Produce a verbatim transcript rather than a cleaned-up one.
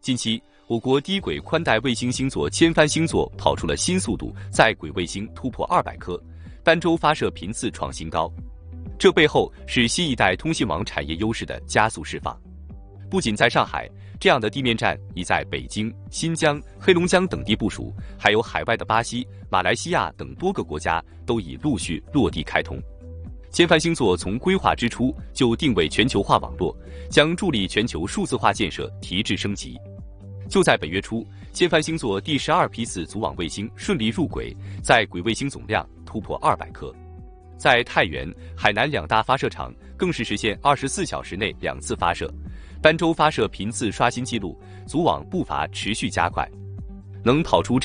近期，我国低轨宽带卫星星座千帆星座跑出了新速度，在轨卫星突破二百颗，单周发射频次创新高。这背后是新一代通信网产业优势的加速释放。不仅在上海，这样的地面站已在北京、新疆、黑龙江等地部署，还有海外的巴西、马来西亚等多个国家都已陆续落地开通。千帆星座从规划之初就定位全球化网络，将助力全球数字化建设提质升级。就在本月初，千帆星座第十二批次组网卫星顺利入轨，在轨卫星总量突破二百颗。在太原、海南两大发射场更是实现二十四小时内两次发射，单周发射频次刷新纪录，组网步伐持续加快。能跑出这